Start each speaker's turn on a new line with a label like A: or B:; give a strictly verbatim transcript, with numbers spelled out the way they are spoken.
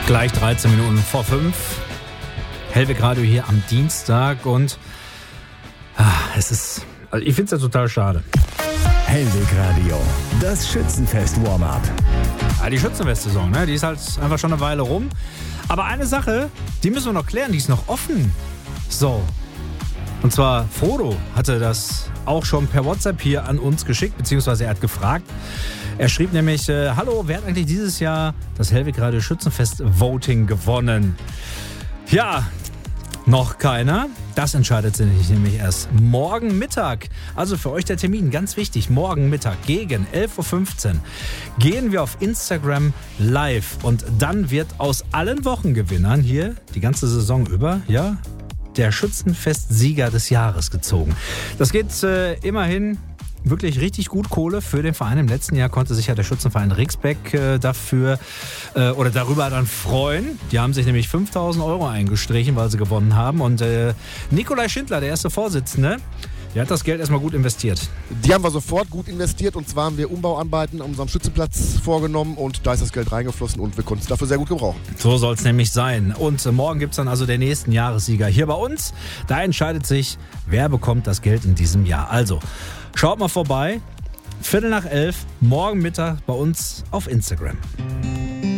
A: Gleich dreizehn Minuten vor fünf. Hellweg Radio hier am Dienstag und ah, es ist, also ich finde es ja total schade.
B: Hellweg Radio, das Schützenfest-Warm-Up.
A: Ja, die Schützenfest-Saison, ne, die ist halt einfach schon eine Weile rum. Aber eine Sache, die müssen wir noch klären, die ist noch offen. So, und zwar Frodo hatte das auch schon per WhatsApp hier an uns geschickt, beziehungsweise er hat gefragt. Er schrieb nämlich, äh, hallo, wer hat eigentlich dieses Jahr das Hellweg Radio Schützenfest Voting gewonnen? Ja, noch keiner. Das entscheidet sich nämlich erst morgen Mittag. Also für euch der Termin, ganz wichtig, morgen Mittag gegen elf Uhr fünfzehn gehen wir auf Instagram live. Und dann wird aus allen Wochengewinnern hier die ganze Saison über, ja, der Schützenfest-Sieger des Jahres gezogen. Das geht äh, immerhin wirklich richtig gut Kohle für den Verein. Im letzten Jahr konnte sich ja der Schützenverein Rixbeck äh, dafür äh, oder darüber dann freuen. Die haben sich nämlich fünftausend Euro eingestrichen, weil sie gewonnen haben. Und äh, Nikolai Schindler, der erste Vorsitzende, der hat das Geld erstmal gut investiert.
C: Die haben wir sofort gut investiert und zwar haben wir Umbauarbeiten an unserem Schützenplatz vorgenommen und da ist das Geld reingeflossen und wir konnten es dafür sehr gut gebrauchen.
A: So soll es nämlich sein. Und äh, morgen gibt es dann also den nächsten Jahressieger hier bei uns. Da entscheidet sich, wer bekommt das Geld in diesem Jahr. Also schaut mal vorbei. Viertel nach elf, morgen Mittag bei uns auf Instagram.